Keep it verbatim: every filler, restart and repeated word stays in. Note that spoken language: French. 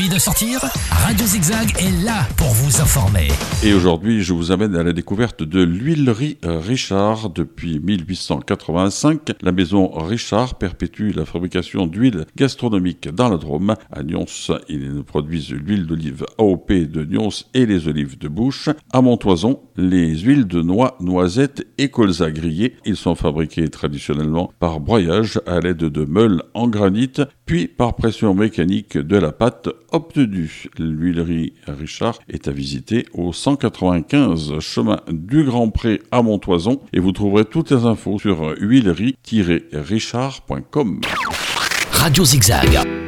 Envie de sortir? Radio Zigzag est là pour vous informer. Et aujourd'hui, je vous amène à la découverte de l'huilerie Richard. Depuis mille huit cent quatre-vingt-cinq, la maison Richard perpétue la fabrication d'huile gastronomique dans la Drôme. À Nyons, ils nous produisent l'huile d'olive A O P de Nyons et les olives de Bouche. À Montoison, les huiles de noix, noisettes et colza grillés. Ils sont fabriqués traditionnellement par broyage à l'aide de meules en granit, puis par pression mécanique de la pâte obtenue. L'huilerie Richard est à visiter au cent quatre-vingt-quinze chemin du Grand Pré à Montoison et vous trouverez toutes les infos sur huilerie tiret richard point com. Radio Zigzag.